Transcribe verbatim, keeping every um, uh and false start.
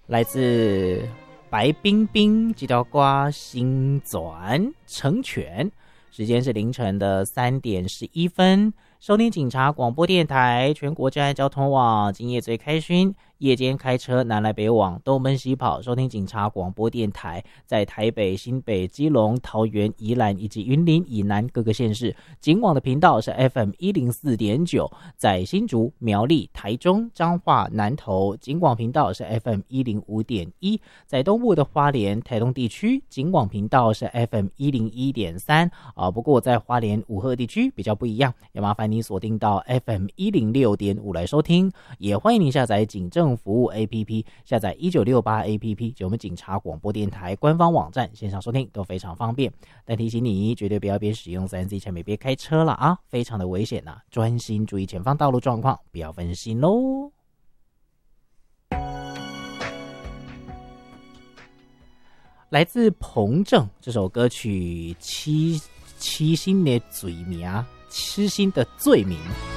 来自白冰冰这条歌新转成全，时间是凌晨的三点十一分。收听警察广播电台，全国治安交通网，今夜最开心。夜间开车南来北往，东奔西跑，收听警察广播电台，在台北、新北、基隆、桃园、宜兰以及云林以南各个县市，警广的频道是 F M 一零四点九，在新竹、苗栗、台中、彰化、南投，警广频道是 F M 一零五点一，在东部的花莲、台东地区，警广频道是 F M 一零一点三啊。不过在花莲五鹤地区比较不一样，要麻烦你锁定到 F M 一零六点五来收听，也欢迎你下载警政服务 A P P， 下载一九六八 A P P， 就我们警察广播电台官方网站线上收听都非常方便。但提醒你，绝对不要边使用 三 C 产品边开车了啊，非常的危险啊，专心注意前方道路状况，不要分心咯。来自彭正这首歌曲《七七星的罪名》，痴心的罪名。